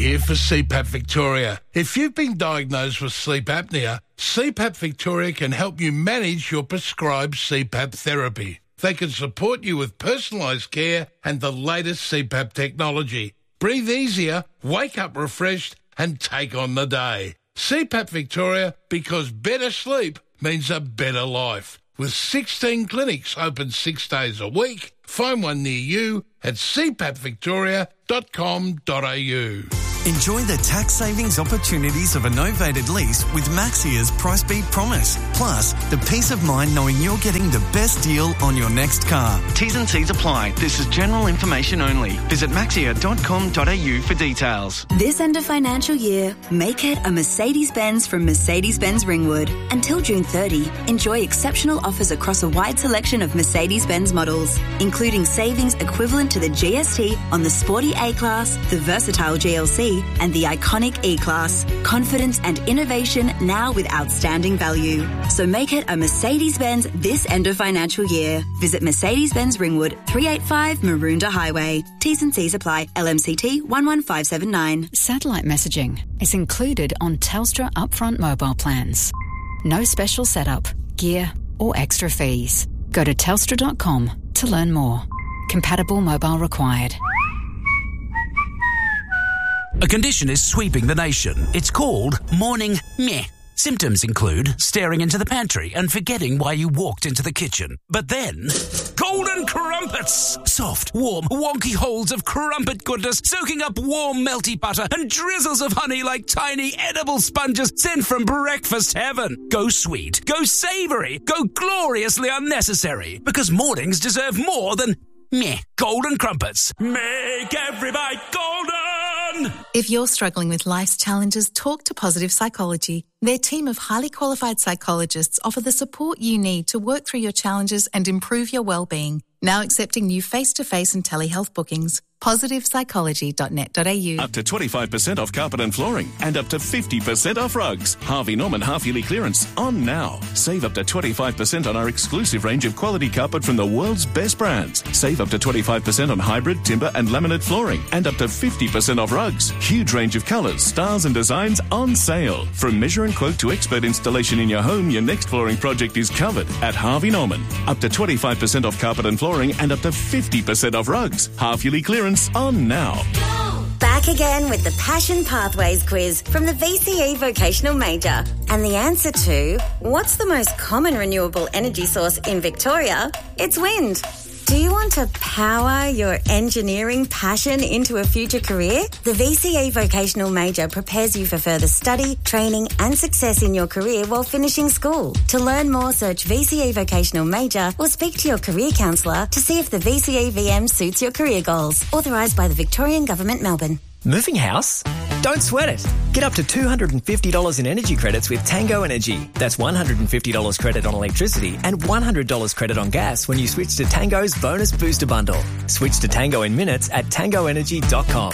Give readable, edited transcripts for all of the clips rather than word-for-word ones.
here for CPAP Victoria. If you've been diagnosed with sleep apnea, CPAP Victoria can help you manage your prescribed CPAP therapy. They can support you with personalised care and the latest CPAP technology. Breathe easier, wake up refreshed and take on the day. CPAP Victoria, because better sleep means a better life. With 16 clinics open 6 days a week, find one near you at cpapvictoria.com.au. Enjoy the tax savings opportunities of a novated lease with Maxia's Price Beat Promise. Plus, the peace of mind knowing you're getting the best deal on your next car. T's and C's apply. This is general information only. Visit maxia.com.au for details. This end of financial year, make it a Mercedes-Benz from Mercedes-Benz Ringwood. Until June 30, enjoy exceptional offers across a wide selection of Mercedes-Benz models, including savings equivalent to the GST on the sporty A-Class, the versatile GLC, and the iconic E-Class. Confidence and innovation now with outstanding value. So make it a Mercedes-Benz this end of financial year. Visit Mercedes-Benz Ringwood, 385 Maroondah Highway. T's and C's apply. LMCT 11579. Satellite messaging is included on Telstra upfront mobile plans. No special setup, gear or extra fees. Go to telstra.com to learn more. Compatible mobile required. A condition is sweeping the nation. It's called morning meh. Symptoms include staring into the pantry and forgetting why you walked into the kitchen. But then, golden crumpets! Soft, warm, wonky holes of crumpet goodness soaking up warm, melty butter and drizzles of honey like tiny edible sponges sent from breakfast heaven. Go sweet, go savoury, go gloriously unnecessary. Because mornings deserve more than meh. Golden crumpets. Make every bite golden! If you're struggling with life's challenges, talk to Positive Psychology. Their team of highly qualified psychologists offer the support you need to work through your challenges and improve your well-being. Now accepting new face-to-face and telehealth bookings. PositivePsychology.net.au. Up to 25% off carpet and flooring and up to 50% off rugs. Harvey Norman half-yearly clearance on now. Save up to 25% on our exclusive range of quality carpet from the world's best brands. Save up to 25% on hybrid, timber and laminate flooring and up to 50% off rugs. Huge range of colours, styles and designs on sale. From measure and quote to expert installation in your home, your next flooring project is covered at Harvey Norman. Up to 25% off carpet and flooring and up to 50% off rugs. Half-yearly clearance on now. Back again with the Passion Pathways quiz from the VCE Vocational Major. And the answer to what's the most common renewable energy source in Victoria? It's wind. Do you want to power your engineering passion into a future career? The VCE Vocational Major prepares you for further study, training and success in your career while finishing school. To learn more, search VCE Vocational Major or speak to your career counsellor to see if the VCE VM suits your career goals. Authorised by the Victorian Government, Melbourne. Moving house? Don't sweat it. Get up to $250 in energy credits with Tango Energy. That's $150 credit on electricity and $100 credit on gas when you switch to Tango's Bonus Booster Bundle. Switch to Tango in minutes at tangoenergy.com.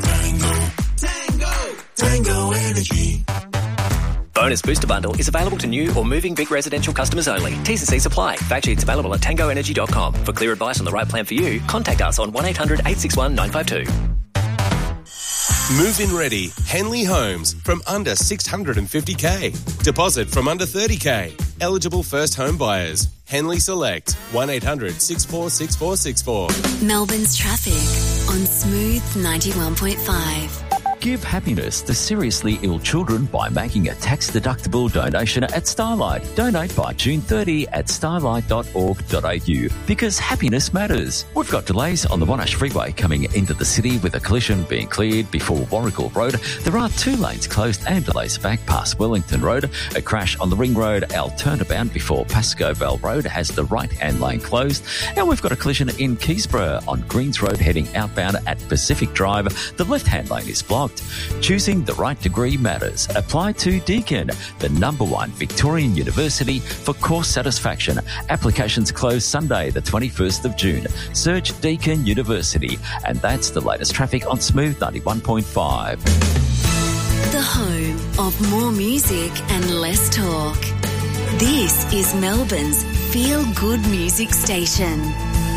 Tango Energy. Bonus Booster Bundle is available to new or moving Vic residential customers only. T's and C's apply. Fact sheets available at tangoenergy.com. For clear advice on the right plan for you, contact us on 1-800-861-952. Move-in ready, Henley Homes, from under $650K. Deposit from under $30K. Eligible first home buyers. Henley Select, 1-800-646464. Melbourne's traffic on Smooth 91.5. Give happiness to seriously ill children by making a tax-deductible donation at Starlight. Donate by June 30 at starlight.org.au because happiness matters. We've got delays on the Monash Freeway coming into the city with a collision being cleared before Warrigal Road. There are 2 lanes closed and delays back past Wellington Road. A crash on the Ring Road, our turnabout before Pascoe Vale Road has the right-hand lane closed. And we've got a collision in Keysborough on Greens Road heading outbound at Pacific Drive. The left-hand lane is blocked. Choosing the right degree matters. Apply to Deakin, the #1 Victorian university for course satisfaction. Applications close Sunday, the 21st of June. Search Deakin University. And that's the latest traffic on Smooth 91.5. The home of more music and less talk. This is Melbourne's feel-good music station.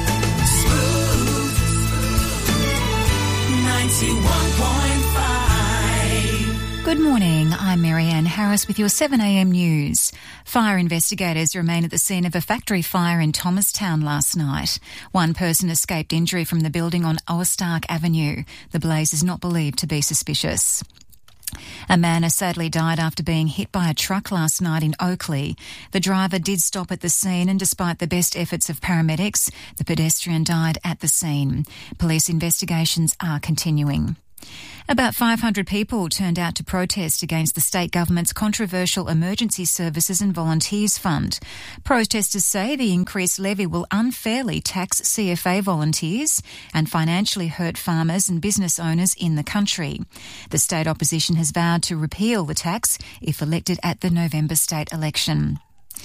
Smooth 91.5. Good morning, I'm Marianne Harris with your 7am news. Fire investigators remain at the scene of a factory fire in Thomastown last night. One person escaped injury from the building on Owerstark Avenue. The blaze is not believed to be suspicious. A man has sadly died after being hit by a truck last night in Oakley. The driver did stop at the scene and despite the best efforts of paramedics, the pedestrian died at the scene. Police investigations are continuing. About 500 people turned out to protest against the state government's controversial Emergency Services and Volunteers Fund. Protesters say the increased levy will unfairly tax CFA volunteers and financially hurt farmers and business owners in the country. The state opposition has vowed to repeal the tax if elected at the November state election.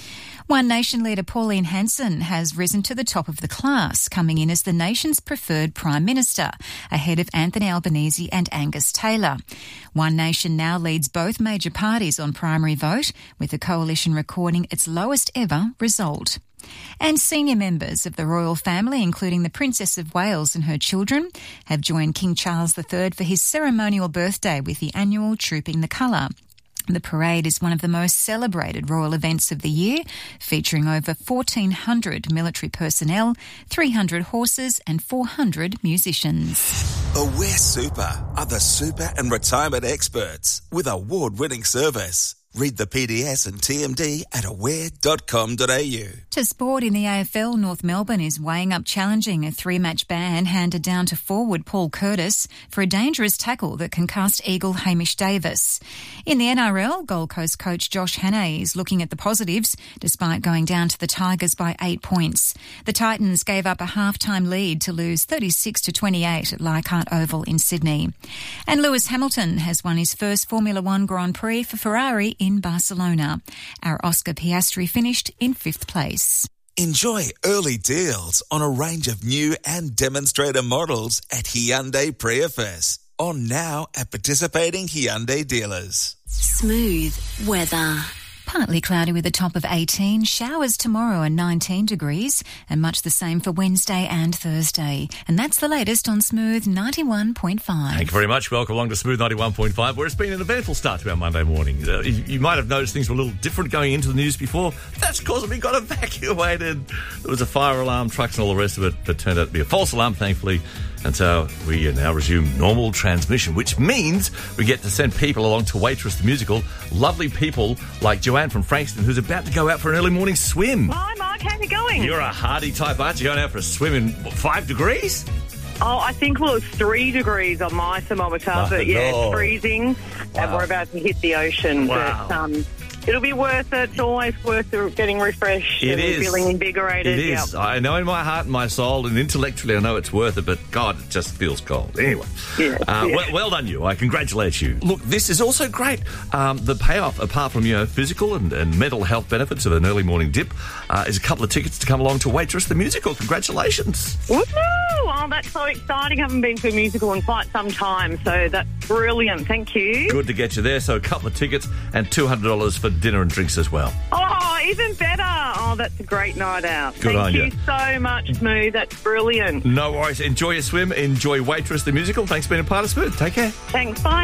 One Nation leader Pauline Hanson has risen to the top of the class, coming in as the nation's preferred Prime Minister, ahead of Anthony Albanese and Angus Taylor. One Nation now leads both major parties on primary vote, with the coalition recording its lowest ever result. And senior members of the royal family, including the Princess of Wales and her children, have joined King Charles III for his ceremonial birthday with the annual Trooping the Colour. The parade is one of the most celebrated royal events of the year, featuring over 1,400 military personnel, 300 horses and 400 musicians. Aware Super are the super and retirement experts with award-winning service. Read the PDS and TMD at aware.com.au. To sport in the AFL, North Melbourne is weighing up challenging a 3-match ban handed down to forward Paul Curtis for a dangerous tackle that concussed Eagle Hamish Davis. In the NRL, Gold Coast coach Josh Hannay is looking at the positives despite going down to the Tigers by 8 points. The Titans gave up a half-time lead to lose 36-28 at Leichhardt Oval in Sydney. And Lewis Hamilton has won his first Formula One Grand Prix for Ferrari in Barcelona. Our Oscar Piastri finished in 5th place. Enjoy early deals on a range of new and demonstrator models at Hyundai Prius. On now at participating Hyundai dealers. Smooth weather. Partly cloudy with a top of 18, showers tomorrow and 19 degrees, and much the same for Wednesday and Thursday. And that's the latest on Smooth 91.5. Thank you very much. Welcome along to Smooth 91.5, where it's been an eventful start to our Monday morning. You might have noticed things were a little different going into the news before. That's because we got evacuated. There was a fire alarm, trucks and all the rest of it, but turned out to be a false alarm, thankfully. And so we now resume normal transmission, which means we get to send people along to Waitress the Musical. Lovely people like Joanne from Frankston, who's about to go out for an early morning swim. Hi, Mark. How are you going? You're a hardy type, aren't you? Going out for a swim in 5 degrees? Oh, I think it's 3 degrees on my thermometer, but yeah, it's freezing, and we're about to hit the ocean. Wow. But it'll be worth it. It's always worth getting refreshed and feeling invigorated. It is. Yep. I know in my heart and my soul, and intellectually I know it's worth it, but God, it just feels cold. Anyway, well done you. I congratulate you. Look, this is also great. The payoff, apart from physical and mental health benefits of an early morning dip, is a couple of tickets to come along to Waitress the Musical. Congratulations. Woohoo! Oh, that's so exciting. I haven't been to a musical in quite some time, so that's brilliant. Thank you. Good to get you there. So a couple of tickets and $200 for dinner and drinks as well. Oh, even better. Oh, that's a great night out. Good on you. Thank you so much, Smooth. That's brilliant. No worries. Enjoy your swim. Enjoy Waitress the Musical. Thanks for being a part of Smooth. Take care. Thanks. Bye.